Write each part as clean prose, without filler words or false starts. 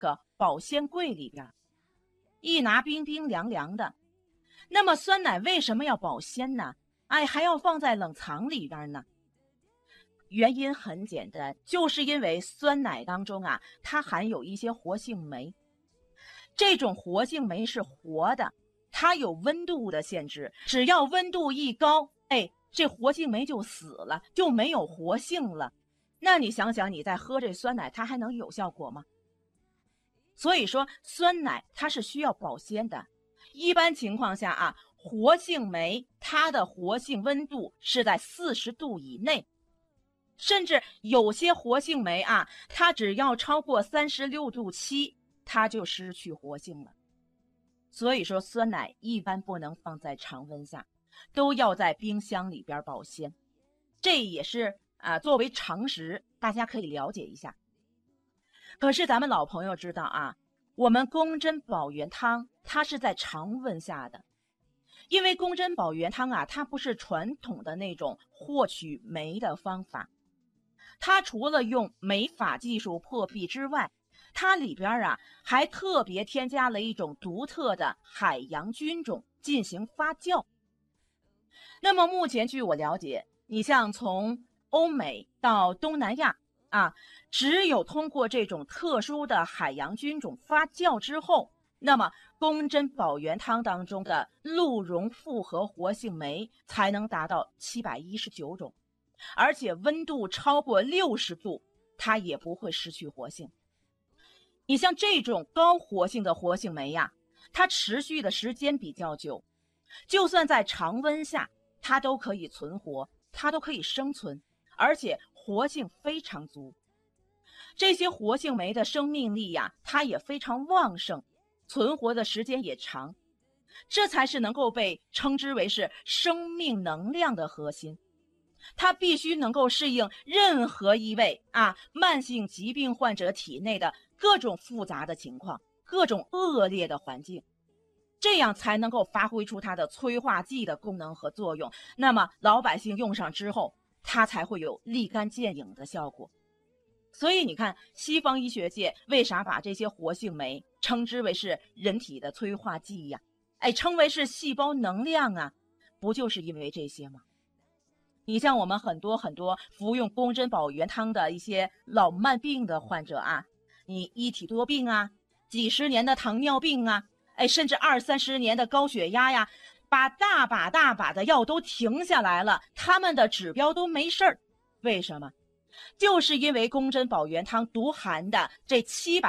个保鲜柜里边，一拿冰冰凉凉的。那么酸奶为什么要保鲜呢？还要放在冷藏里边呢？原因很简单，就是因为酸奶当中它含有一些活性酶。这种活性酶是活的，它有温度的限制，只要温度一高，这活性酶就死了，就没有活性了。那你想想，你在喝这酸奶，它还能有效果吗？所以说，酸奶它是需要保鲜的。一般情况下活性酶它的活性温度是在40度以内，甚至有些活性酶它只要超过36度7，它就失去活性了。所以说，酸奶一般不能放在常温下，都要在冰箱里边保鲜。这也是作为常识，大家可以了解一下。可是咱们老朋友知道我们宫贞保元汤它是在常温下的，因为宫贞保元汤它不是传统的那种获取酶的方法，它除了用酶法技术破壁之外，它里边还特别添加了一种独特的海洋菌种进行发酵。那么目前据我了解，你像从欧美到东南亚只有通过这种特殊的海洋菌种发酵之后，那么宫贞保元汤当中的鹿茸复合活性酶才能达到719种，而且温度超过60度，它也不会失去活性。你像这种高活性的活性酶它持续的时间比较久，就算在常温下，它都可以存活，它都可以生存，而且活性非常足。这些活性酶的生命力它也非常旺盛，存活的时间也长，这才是能够被称之为是生命能量的核心。它必须能够适应任何一位慢性疾病患者体内的各种复杂的情况，各种恶劣的环境，这样才能够发挥出它的催化剂的功能和作用。那么老百姓用上之后，它才会有立竿见影的效果。所以你看，西方医学界为啥把这些活性酶称之为是人体的催化剂称为是细胞能量不就是因为这些吗？你像我们很多服用宫贞保元汤的一些老慢病的患者你一体多病几十年的糖尿病甚至20-30年的高血压把大把的药都停下来了，他们的指标都没事儿。为什么？就是因为宫贞保元汤独含的这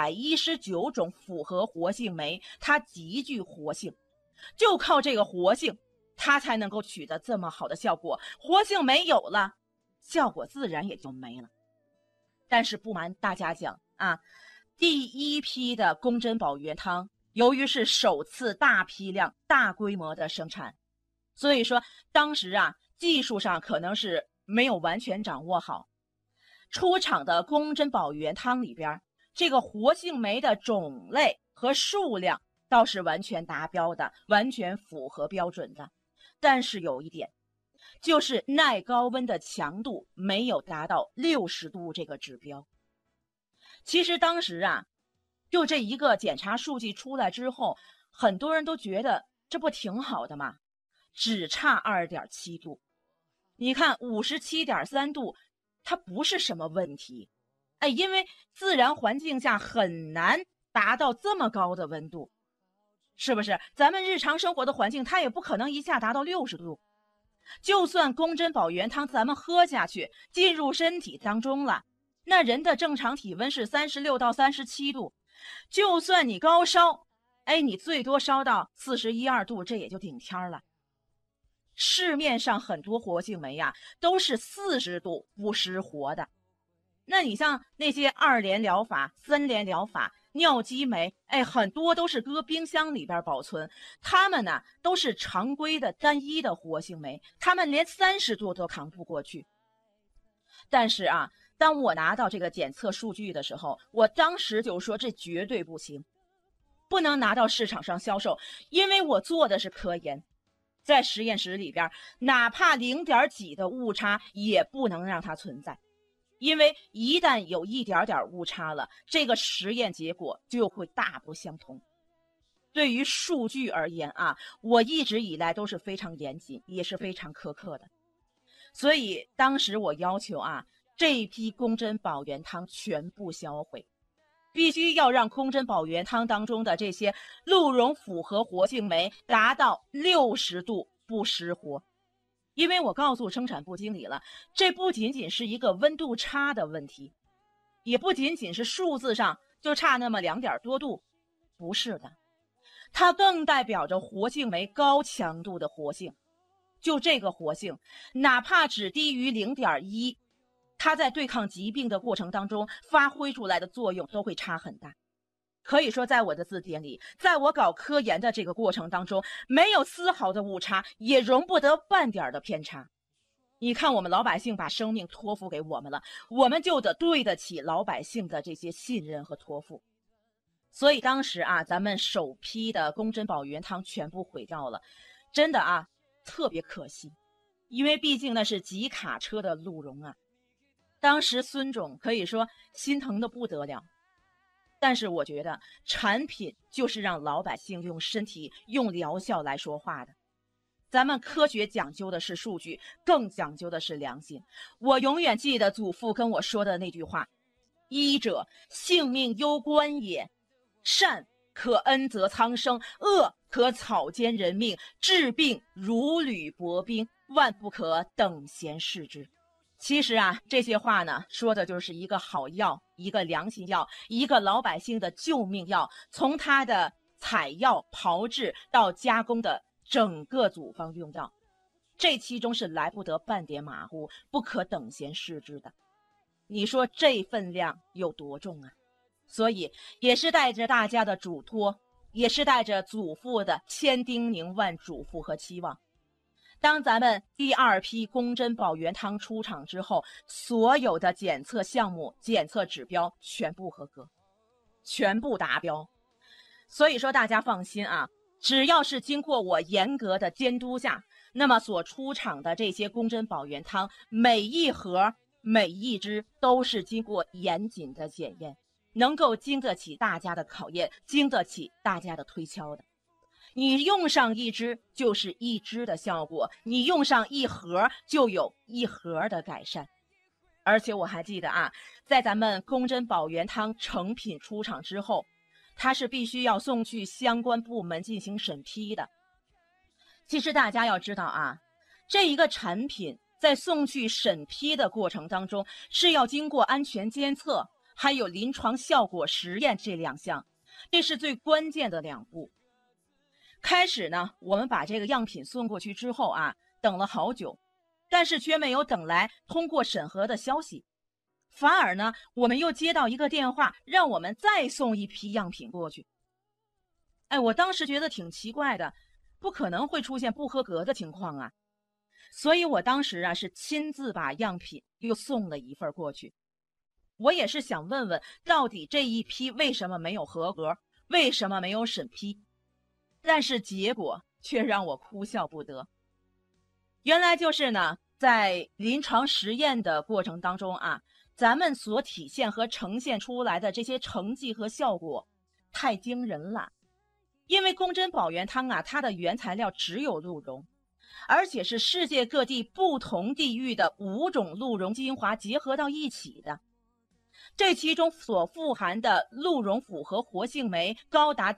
719种复合活性酶，它极具活性，就靠这个活性，它才能够取得这么好的效果。活性没有了，效果自然也就没了。但是不瞒大家讲第一批的宫贞保元汤由于是首次大批量大规模的生产，所以说当时技术上可能是没有完全掌握好。出厂的宫贞保元汤里边，这个活性酶的种类和数量倒是完全达标的，完全符合标准的。但是有一点，就是耐高温的强度没有达到60度这个指标。其实当时就这一个检查数据出来之后，很多人都觉得这不挺好的吗？只差2.7度。你看57.3度，它不是什么问题。因为自然环境下很难达到这么高的温度，是不是？咱们日常生活的环境，它也不可能一下达到60度。就算宫贞保元汤咱们喝下去，进入身体当中了，那人的正常体温是36到37度，就算你高烧，你最多烧到41、2度，这也就顶天了。市面上很多活性酶都是40度不失活的。那你像那些2联疗法、3联疗法、尿激酶，很多都是搁冰箱里边保存，它们都是常规的单一的活性酶，它们连30度都扛不过去。但是当我拿到这个检测数据的时候，我当时就说这绝对不行，不能拿到市场上销售，因为我做的是科研，在实验室里边哪怕0.几的误差也不能让它存在， 因为一旦有一点点误差了，这个实验结果就会大不相同。对于数据而言啊，我一直以来都是非常严谨，也是非常苛刻的。所以当时我要求啊，这一批公珍宝元汤全部销毁，必须要让公珍宝元汤当中的这些鹿茸复合活性酶达到60度不失活。因为我告诉生产部经理了，这不仅仅是一个温度差的问题，也不仅仅是数字上就差那么2点多度，不是的，它更代表着活性酶高强度的活性。就这个活性，哪怕只低于0.1，它在对抗疾病的过程当中发挥出来的作用都会差很大。可以说在我的字典里，在我搞科研的这个过程当中，没有丝毫的误差，也容不得半点的偏差。你看我们老百姓把生命托付给我们了，我们就得对得起老百姓的这些信任和托付。所以当时啊，咱们首批的公珍宝元汤全部毁掉了，真的啊，特别可惜。因为毕竟那是几卡车的鹿茸啊，当时孙总可以说心疼的不得了。但是我觉得产品就是让老百姓用身体用疗效来说话的。咱们科学讲究的是数据，更讲究的是良心。我永远记得祖父跟我说的那句话：医者，性命攸关也。善可恩泽苍生，恶可草菅人命。治病如履薄冰，万不可等闲视之。其实啊，这些话呢，说的就是一个好药，一个良心药，一个老百姓的救命药。从它的采药、炮制到加工的整个组方用药，这其中是来不得半点马虎，不可等闲视之的。你说这分量有多重啊？所以也是带着大家的嘱托，也是带着祖父的千叮咛万嘱咐和期望。当咱们第2批公珍宝元汤出厂之后，所有的检测项目、检测指标全部合格，全部达标。所以说大家放心啊，只要是经过我严格的监督下，那么所出厂的这些公珍宝元汤，每一盒、每一支都是经过严谨的检验，能够经得起大家的考验，经得起大家的推敲的。你用上一支就是一支的效果，你用上一盒就有一盒的改善。而且我还记得啊，在咱们公珍宝元汤成品出厂之后，它是必须要送去相关部门进行审批的。其实大家要知道啊，这一个产品在送去审批的过程当中，是要经过安全监测，还有临床效果实验这2项，这是最关键的2步。开始呢，我们把这个样品送过去之后啊，等了好久，但是却没有等来通过审核的消息。反而呢，我们又接到一个电话，让我们再送一批样品过去。我当时觉得挺奇怪的，不可能会出现不合格的情况啊。所以我当时啊，是亲自把样品又送了一份过去。我也是想问问，到底这一批为什么没有合格，为什么没有审批？但是结果却让我哭笑不得。原来就是呢，在临床实验的过程当中啊，咱们所体现和呈现出来的这些成绩和效果太惊人了。因为公珍宝元汤啊，它的原材料只有鹿茸，而且是世界各地不同地域的5种鹿茸精华结合到一起的。这其中所富含的鹿茸复合活性酶高达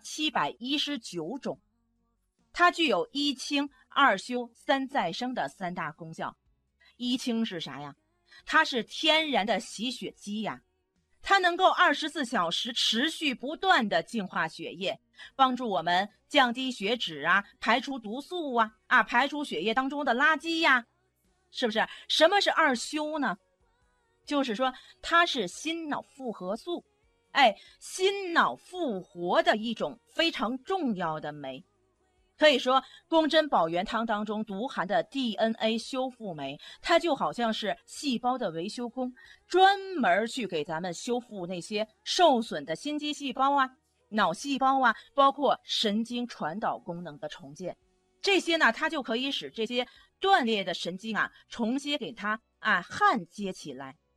719种，它具有1清、2修、3再生的3大功效。1清是啥呀？它是天然的洗血机呀，它能够24小时持续不断的净化血液，帮助我们降低血脂啊，排除毒素啊，排除血液当中的垃圾呀，是不是？什么是2修呢？就是说它是心脑复合素，心脑复活的一种非常重要的酶。可以说公珍宝元汤当中独含的 DNA 修复酶，它就好像是细胞的维修工，专门去给咱们修复那些受损的心肌细胞啊、脑细胞啊，包括神经传导功能的重建。这些呢，它就可以使这些断裂的神经啊，重新给它焊接起来。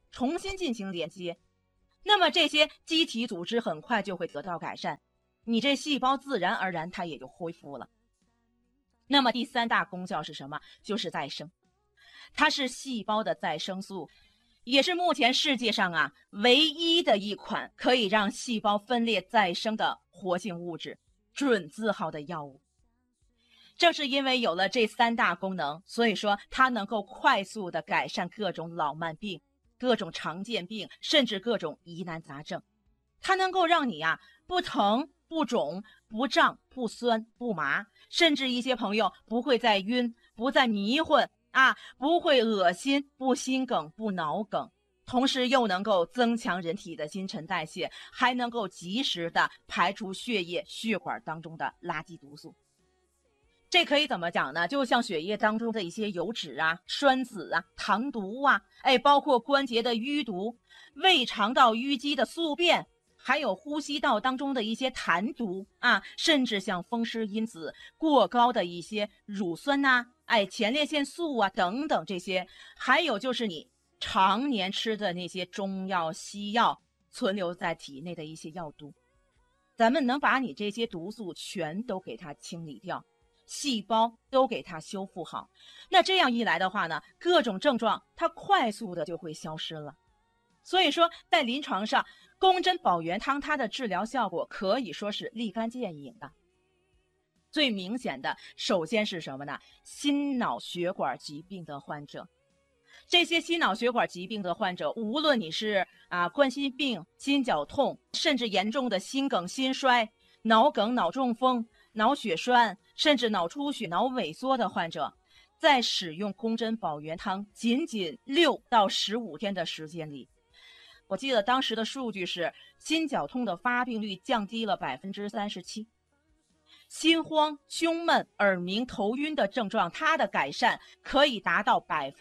重新进行连接，那么这些机体组织很快就会得到改善，你这细胞自然而然它也就恢复了。那么第三大功效是什么？就是再生。它是细胞的再生素，也是目前世界上唯一的一款可以让细胞分裂再生的活性物质，准字号的药物。正是因为有了这三大功能，所以说它能够快速的改善各种老慢病、各种常见病，甚至各种疑难杂症。它能够让你不疼、不肿、不胀、不酸、不麻，甚至一些朋友不会再晕、不再迷混不会恶心、不心梗、不脑梗，同时又能够增强人体的新陈代谢，还能够及时的排除血液、血管当中的垃圾毒素。这可以怎么讲呢？就像血液当中的一些油脂酸酯糖毒包括关节的淤毒、胃肠道淤积的宿便，还有呼吸道当中的一些痰毒甚至像风湿因子过高的一些乳酸前列腺素等等这些，还有就是你常年吃的那些中药西药存留在体内的一些药毒，咱们能把你这些毒素全都给它清理掉，细胞都给它修复好，那这样一来的话呢，各种症状它快速的就会消失了。所以说在临床上，宫针保元汤它的治疗效果可以说是立竿见影的。最明显的首先是什么呢？心脑血管疾病的患者。这些心脑血管疾病的患者，无论你是冠心病、心绞痛，甚至严重的心梗、心衰、脑梗、脑中风、脑血栓，甚至脑出血、脑萎缩的患者，在使用宫针保元汤仅6到15天的时间里，我记得当时的数据是心绞痛的发病率降低了37%，心慌、胸闷、耳鸣、头晕的症状，它的改善可以达到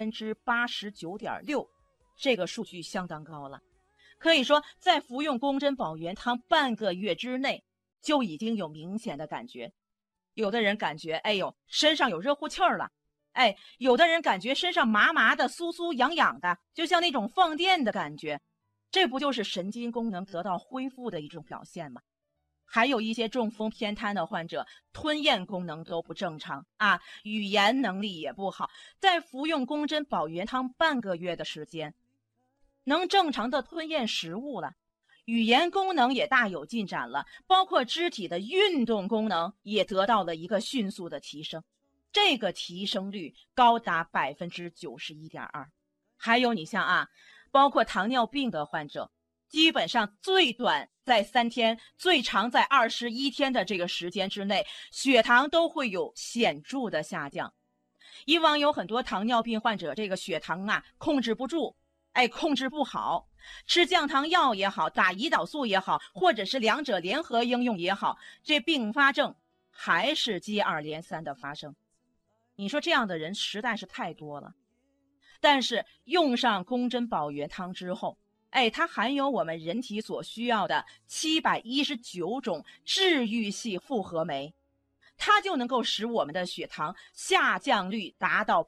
89.6%，这个数据相当高了。可以说在服用宫针保元汤半个月之内就已经有明显的感觉。有的人感觉身上有热乎气儿了，有的人感觉身上麻麻的、酥酥痒痒的，就像那种放电的感觉，这不就是神经功能得到恢复的一种表现吗？还有一些中风偏瘫的患者，吞咽功能都不正常语言能力也不好，在服用宫针保元汤半个月的时间，能正常的吞咽食物了，语言功能也大有进展了，包括肢体的运动功能也得到了一个迅速的提升，这个提升率高达91.2%。还有你像包括糖尿病的患者，基本上最短在3天，最长在21天的这个时间之内，血糖都会有显著的下降。以往有很多糖尿病患者，这个血糖控制不住，控制不好，吃降糖药也好，打胰岛素也好，或者是两者联合应用也好，这并发症还是接二连三的发生。你说这样的人实在是太多了。但是用上宫针保元汤之后，它含有我们人体所需要的719种治愈系复合酶，它就能够使我们的血糖下降率达到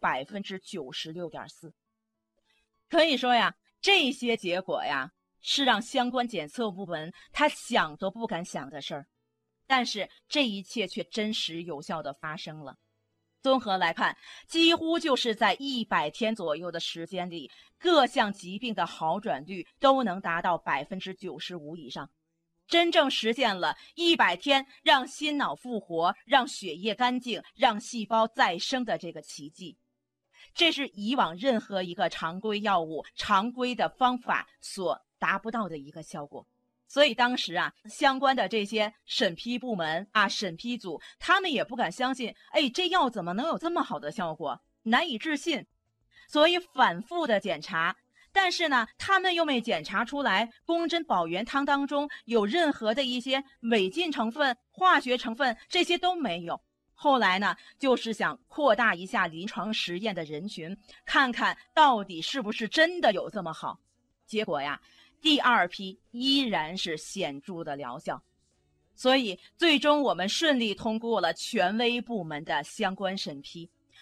96.4%。可以说这些结果是让相关检测部门他想都不敢想的事儿，但是这一切却真实有效的发生了。综合来看，几乎就是在100天左右的时间里，各项疾病的好转率都能达到95%以上，真正实现了100天让心脑复活、让血液干净、让细胞再生的这个奇迹。这是以往任何一个常规药物、常规的方法所达不到的一个效果。所以当时相关的这些审批部门审批组，他们也不敢相信，这药怎么能有这么好的效果，难以置信。所以反复的检查，但是呢，他们又没检查出来宫针保元汤当中有任何的一些违禁成分、化学成分，这些都没有。后来呢，就是想扩大一下临床实验的人群，看看到底是不是真的有这么好。结果第2批依然是显著的疗效，所以最终我们顺利通过了权威部门的相关审批。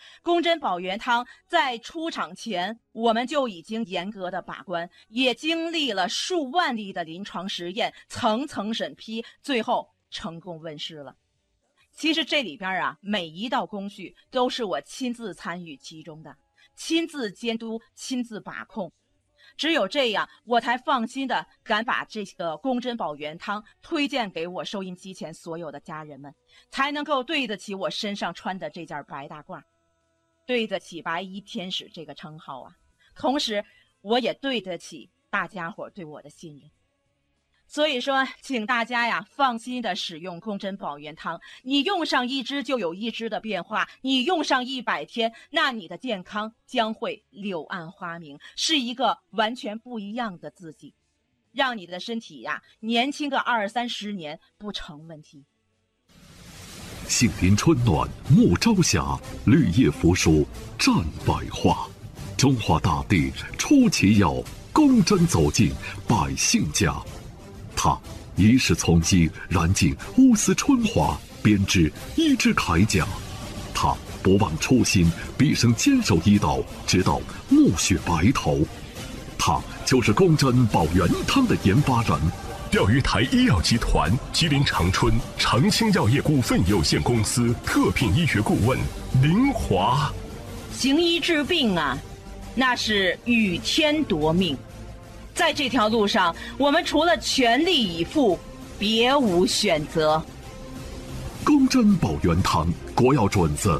公珍保元汤在出厂前，我们就已经严格的把关，也经历了数万例的临床实验，层层审批，最后成功问世了。其实这里边啊，每一道工序都是我亲自参与其中的，亲自监督，亲自把控。只有这样，我才放心的敢把这个公珍保元汤推荐给我收音机前所有的家人们，才能够对得起我身上穿的这件白大褂，对得起白衣天使这个称号啊。同时，我也对得起大家伙对我的信任。所以说，请大家呀放心的使用公珍保元汤，你用上一支就有一支的变化，你用上100天，那你的健康将会柳暗花明，是一个完全不一样的自己，让你的身体呀年轻个20-30年不成问题。 杏林春暖暮朝霞，绿叶扶疏绽百花。中华大地出奇药，公珍走进百姓家。它一世从医，燃尽乌丝春华，编织一支铠甲。他不忘初心，毕生坚守医道，直到暮雪白头。他就是公珍保元汤的研发人， 钓鱼台医药集团吉林长春长青药业股份有限公司特聘医学顾问林华。 行医治病啊，那是与天夺命。在这条路上，我们除了全力以赴，别无选择。 公珍保元汤国药准字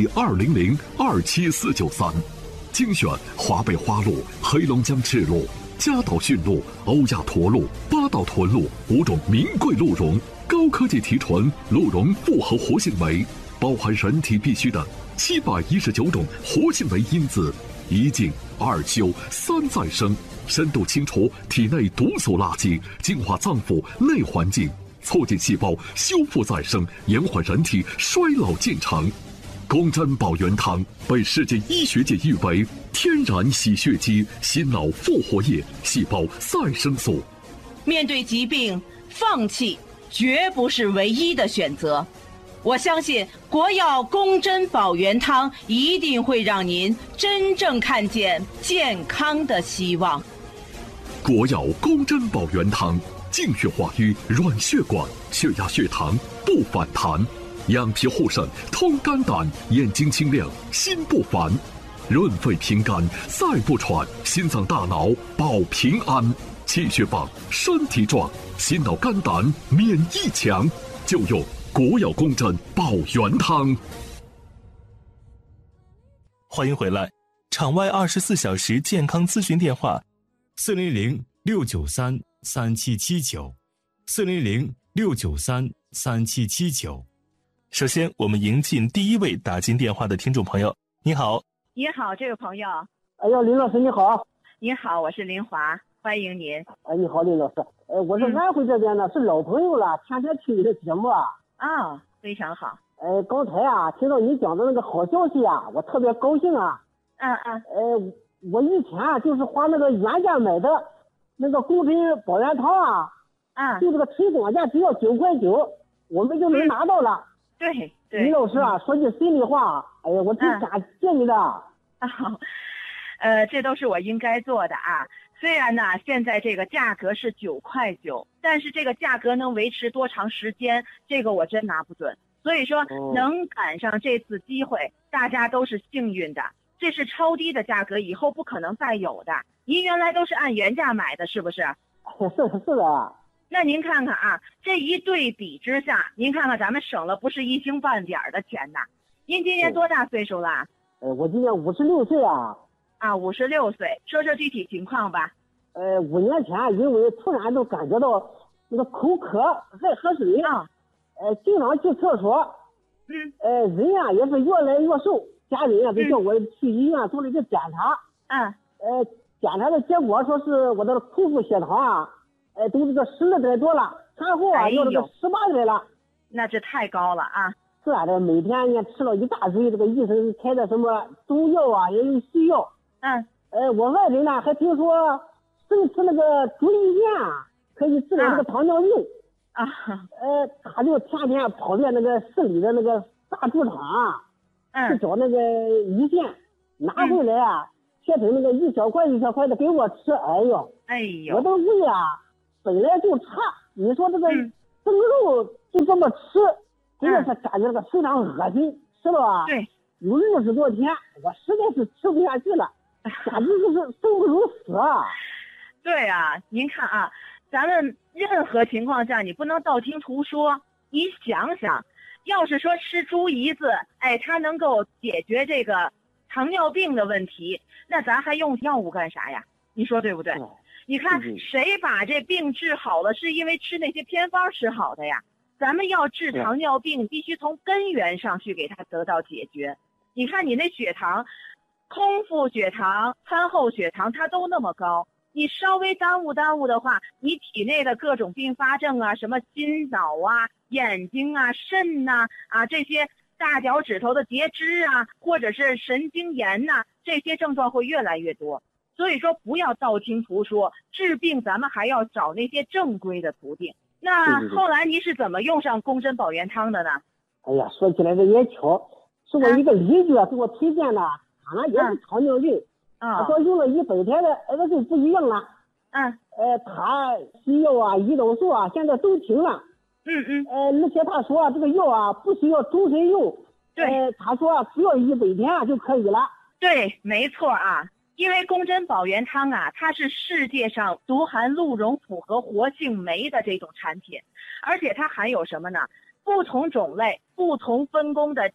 Z20027493，精选华北花鹿、黑龙江赤鹿、嘉岛驯鹿、欧亚驼鹿、八岛豚鹿5种名贵鹿茸，高科技提纯鹿茸复合活性酶，包含人体必需的719种活性酶因子，1净2修3再生，深度清除体内毒素垃圾，净化脏腑内环境，促进细胞修复再生，延缓人体衰老进程。公珍保元汤被世界医学界誉为天然洗血肌、心脑复活液、细胞再生素。 面对疾病，放弃绝不是唯一的选择。我相信国药公珍保元汤一定会让您真正看见健康的希望。 国药公珍保元汤，净血化瘀软血管，血压血糖不反弹，养脾护肾，通肝胆，眼睛清亮，心不烦，润肺平肝，再不喘，心脏大脑保平安，气血棒，身体壮，心脑肝胆免疫强，就用国药公珍保元汤。 欢迎回来，场外24小时健康咨询电话：400-693-3779，400-693-3779。首先，我们迎进第一位打进电话的听众朋友。你好， 你好，这位朋友。 哎呀，林老师你好。 你好，我是林华，欢迎您。 哎，你好，林老师。我是安徽这边的，是老朋友了，天天听你的节目啊。 啊，非常好。 刚才啊，听到你讲的那个好消息啊，我特别高兴啊。我以前啊，就是花那个原价买的那个公珍保元汤啊，就这个推广价只要9块9，我们就能拿到了。 对， 林老师啊，说句心里话，哎呀，我真感谢你的。 这都是我应该做的啊。虽然呢，现在这个价格是9块9，但是这个价格能维持多长时间，这个我真拿不准。所以说，能赶上这次机会，大家都是幸运的。这是超低的价格，以后不可能再有的。您原来都是按原价买的，是不是？ 是的。 那您看看啊，这一对比之下，您看看咱们省了不是一星半点的钱呐。您今年多大岁数了？ 我今年56岁啊。 56岁，说说具体情况吧。 5年前因为突然就感觉到那个口渴，爱喝水啊，经常去厕所，人啊也是越来越瘦，家人啊就叫我去医院做了一个检查，检查的结果说是我的空腹血糖啊，都这个12多了，餐后啊要这个18了， 那这太高了啊！ 是啊，这每天也吃了一大堆这个医生开的什么中药啊，也有西药。我外人呢还听说正吃那个足力健啊，可以治疗这个糖尿病他就天天跑遍那个市里的那个大猪场啊， 去找那个胰腺，拿回来啊，切成那个一小块一小块的给我吃。哎呦，我的胃啊本来就差，你说这个蒸肉就这么吃，真的是感觉这个非常恶心，吃了啊， 对， 有60多天，我实在是吃不下去了，简直就是生不如死啊。 对啊，您看啊，咱们任何情况下你不能道听途说。你想想，要是说吃猪胰子，它能够解决这个糖尿病的问题，那咱还用药物干啥呀？你说对不对？你看谁把这病治好了，是因为吃那些偏方吃好的呀？咱们要治糖尿病，必须从根源上去给它得到解决。你看你那血糖，空腹血糖、餐后血糖它都那么高，你稍微耽误的话，你体内的各种并发症啊，什么心脑啊、眼睛啊、肾呐这些大脚趾头的截肢啊，或者是神经炎呐，这些症状会越来越多。所以说不要道听途说，治病咱们还要找那些正规的途径。那后来你是怎么用上宫针保元汤的呢？ 哎呀，说起来这也巧，是我一个邻居给我推荐的，他也是糖尿病。他说用了100天的，那就不一样了。他西药啊、胰岛素啊，现在都停了。而且他说这个药啊不需要终身用。 对， 他说只要100天就可以了。 对，没错啊。因为宫针保元汤啊，它是世界上独含鹿茸复合活性酶的这种产品，而且它含有什么呢？不同种类、不同分工的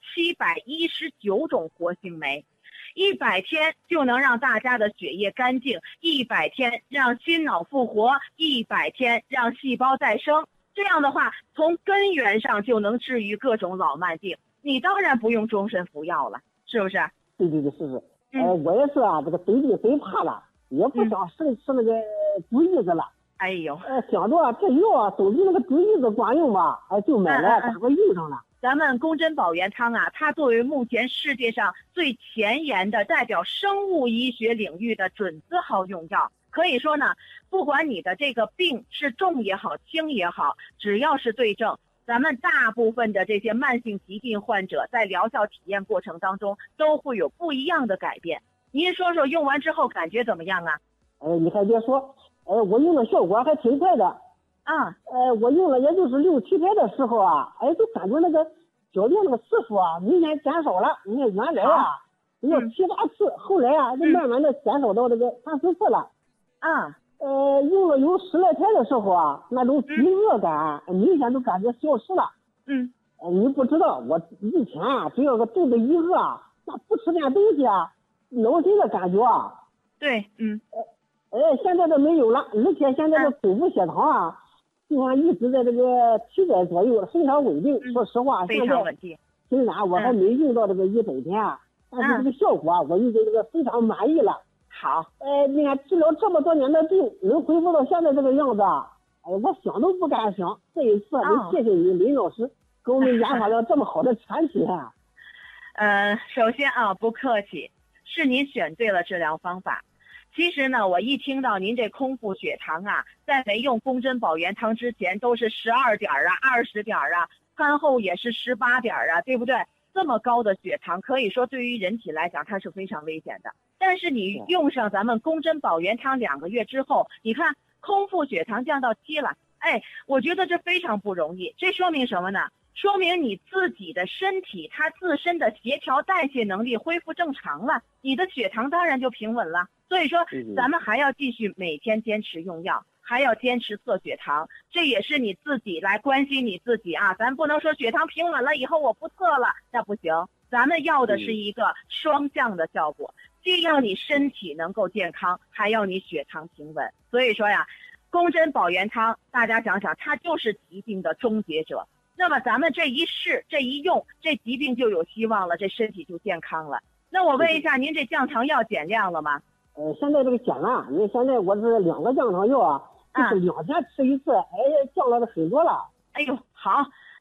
719种活性酶。100天就能让大家的血液干净，100天让心脑复活，100天让细胞再生。这样的话，从根源上就能治愈各种老慢病。你当然不用终身服药了，是不是？ 对，是。我也是啊，这个得病得怕了，也不想吃那个猪胰子了。 哎呦， 想着这药啊总比那个猪胰子管用吧，就买了，赶快用上了。 咱们宫针保元汤啊，它作为目前世界上最前沿的代表生物医学领域的准字号用药，可以说呢，不管你的这个病是重也好、轻也好，只要是对症，咱们大部分的这些慢性疾病患者在疗效体验过程当中都会有不一样的改变。您说说用完之后感觉怎么样啊？ 你还别说，我用的效果还挺快的。我用了也就是6、7天的时候啊，就感觉那个小便那个次数啊明显减少了。你看原来啊要7、8次，后来啊就慢慢的减少到这个3、4次了。用了有10来天的时候啊，那种饥饿感明显都感觉消失了。你不知道，我以前啊只要个肚子一饿啊，那不吃点东西啊，脑筋的感觉啊。 对， 现在都没有了，而且现在的空腹血糖啊，就像一直在这个700左右，非常稳定。说实话， 非常稳定。 虽然我还没用到这个100天啊，但是这个效果啊，我已经这个非常满意了。 好， 你看治疗这么多年的病，能恢复到现在这个样子啊，我想都不敢想。这一次，谢谢你林老师给我们研发了这么好的产品啊。 首先啊，不客气，是您选对了治疗方法。其实呢，我一听到您这空腹血糖啊，在没用宫针保元汤之前都是12点啊、20点啊，餐后也是18点啊，对不对？这么高的血糖，可以说对于人体来讲它是非常危险的。但是你用上咱们宫针保元汤2个月之后，你看空腹血糖降到7了，我觉得这非常不容易。这说明什么呢？说明你自己的身体它自身的协调代谢能力恢复正常了，你的血糖当然就平稳了。所以说咱们还要继续每天坚持用药，还要坚持测血糖，这也是你自己来关心你自己啊。咱不能说血糖平稳了以后我不测了，那不行。咱们要的是一个双向的效果，既要你身体能够健康，还要你血糖平稳。所以说呀，宫针保元汤大家想想，它就是疾病的终结者。那么咱们这一试这一用，这疾病就有希望了，这身体就健康了。那我问一下，您这降糖药减量了吗？ 现在这个减了，因为现在我是2个降糖药啊，就是2天吃1次，降了很多了。 哎呦，好，